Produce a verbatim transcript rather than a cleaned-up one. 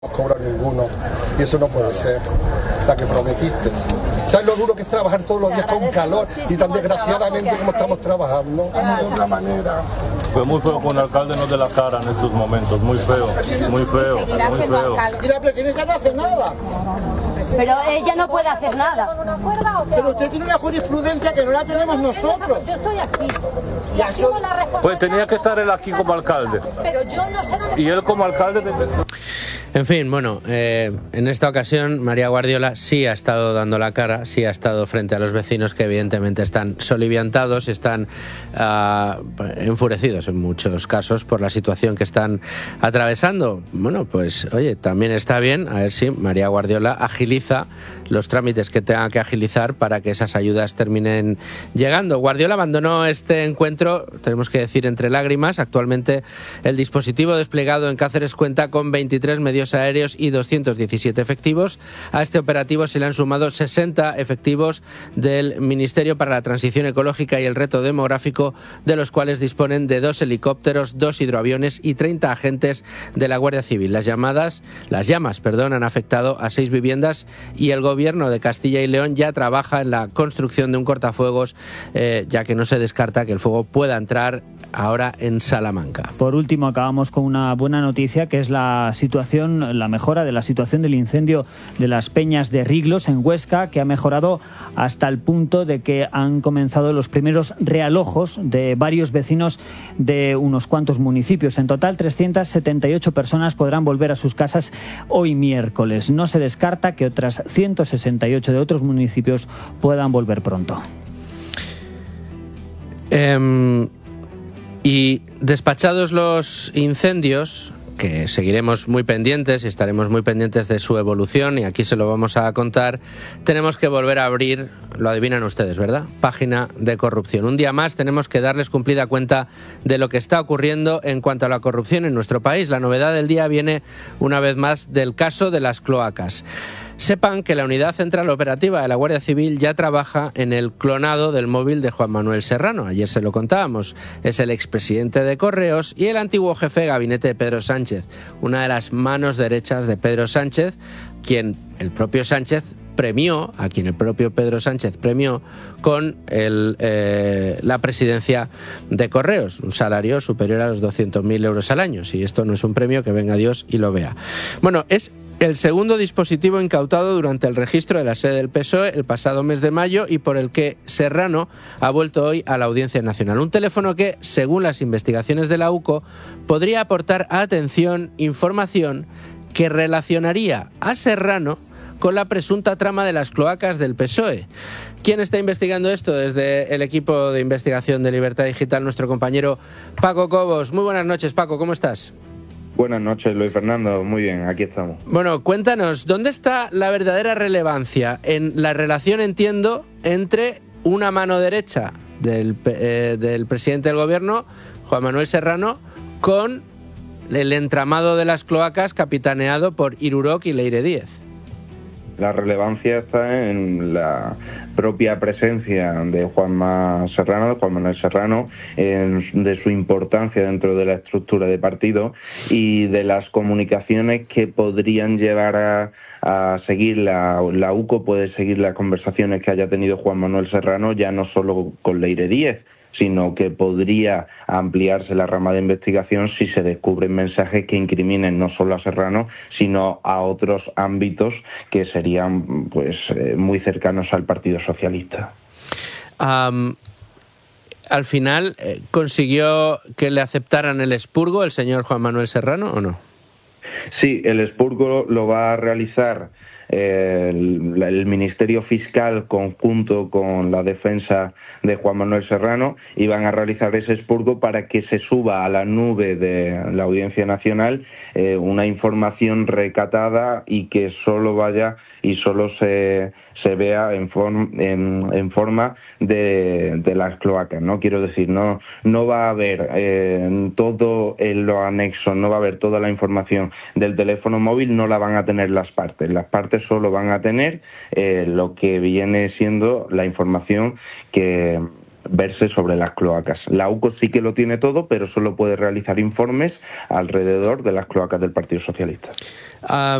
cobra ninguno y eso no puede ser la que prometiste. ¿Sabes lo duro que es trabajar todos los días con calor y tan desgraciadamente como estamos trabajando? De otra manera. Fue muy feo con el alcalde no de la cara en estos momentos, muy feo, muy feo, muy feo. Y la presidencia no hace nada. Pero ella no puede hacer nada. Pero usted tiene una jurisprudencia que no la tenemos nosotros. Yo estoy aquí. Y asumo la responsabilidad. Pues tenía que estar él aquí como alcalde. Pero yo no sé dónde. Y él como alcalde de... En fin, bueno, eh, en esta ocasión María Guardiola sí ha estado dando la cara, sí ha estado frente a los vecinos que evidentemente están soliviantados, están uh, enfurecidos en muchos casos por la situación que están atravesando. Bueno, pues oye, también está bien, a ver si María Guardiola agiliza los trámites que tenga que agilizar para que esas ayudas terminen llegando. Guardiola abandonó este encuentro, tenemos que decir, entre lágrimas. Actualmente el dispositivo desplegado en Cáceres cuenta con veintitrés medios aéreos y doscientos diecisiete efectivos. A este operativo se le han sumado sesenta efectivos del Ministerio para la Transición Ecológica y el Reto Demográfico, de los cuales disponen de dos helicópteros, dos hidroaviones y treinta agentes de la Guardia Civil. Las llamadas, las llamas, perdón, han afectado a seis viviendas y el Gobierno de Castilla y León ya trabaja en la construcción de un cortafuegos, eh, ya que no se descarta que el fuego pueda entrar ahora en Salamanca. Por último, acabamos con una buena noticia, que es la situación, la mejora de la situación del incendio de las Peñas de Riglos en Huesca, que ha mejorado hasta el punto de que han comenzado los primeros realojos de varios vecinos de unos cuantos municipios. En total, trescientas setenta y ocho personas podrán volver a sus casas hoy miércoles. No se descarta que otras ciento sesenta y ocho de otros municipios puedan volver pronto. Eh... Y despachados los incendios, que seguiremos muy pendientes y estaremos muy pendientes de su evolución, y aquí se lo vamos a contar, tenemos que volver a abrir, lo adivinan ustedes, ¿verdad?, página de corrupción. Un día más tenemos que darles cumplida cuenta de lo que está ocurriendo en cuanto a la corrupción en nuestro país. La novedad del día viene una vez más del caso de las cloacas. Sepan que la Unidad Central Operativa de la Guardia Civil ya trabaja en el clonado del móvil de Juan Manuel Serrano. Ayer se lo contábamos. Es el expresidente de Correos y el antiguo jefe de gabinete de Pedro Sánchez, una de las manos derechas de Pedro Sánchez, quien el propio Sánchez premió, a quien el propio Pedro Sánchez premió con el, eh, la presidencia de Correos, un salario superior a los doscientos mil euros al año. Si esto no es un premio, que venga Dios y lo vea. Bueno, es el segundo dispositivo incautado durante el registro de la sede del P S O E el pasado mes de mayo y por el que Serrano ha vuelto hoy a la Audiencia Nacional. Un teléfono que, según las investigaciones de la U C O, podría aportar atención, información que relacionaría a Serrano con la presunta trama de las cloacas del P S O E. ¿Quién está investigando esto? Desde el equipo de investigación de Libertad Digital, nuestro compañero Paco Cobos. Muy buenas noches, Paco, ¿cómo estás? Buenas noches, Luis Fernando. Muy bien, aquí estamos. Bueno, cuéntanos, ¿dónde está la verdadera relevancia en la relación, entiendo, entre una mano derecha del, eh, del presidente del Gobierno, Juan Manuel Serrano, con el entramado de las cloacas capitaneado por Iruroc y Leire Díez? La relevancia está en la propia presencia de Juanma Serrano, de Juan Manuel Serrano, en, de su importancia dentro de la estructura de partido y de las comunicaciones que podrían llevar a, a seguir la, la U C O, puede seguir las conversaciones que haya tenido Juan Manuel Serrano, ya no solo con Leire Díez, sino que podría ampliarse la rama de investigación si se descubren mensajes que incriminen no solo a Serrano, sino a otros ámbitos que serían pues eh, muy cercanos al Partido Socialista. Um, al final, eh, ¿consiguió que le aceptaran el expurgo el señor Juan Manuel Serrano o no? Sí, el expurgo lo va a realizar El, el Ministerio Fiscal conjunto con la defensa de Juan Manuel Serrano, y van a realizar ese expurgo para que se suba a la nube de la Audiencia Nacional eh, una información recatada y que solo vaya y solo se, se vea en, form, en, en forma de, de las cloacas, ¿no? Quiero decir, no, no va a haber eh, todo en lo anexo, no va a haber toda la información del teléfono móvil, no la van a tener las partes. Las partes solo van a tener eh, lo que viene siendo la información que verse sobre las cloacas. La U C O sí que lo tiene todo, pero solo puede realizar informes alrededor de las cloacas del Partido Socialista. Uh...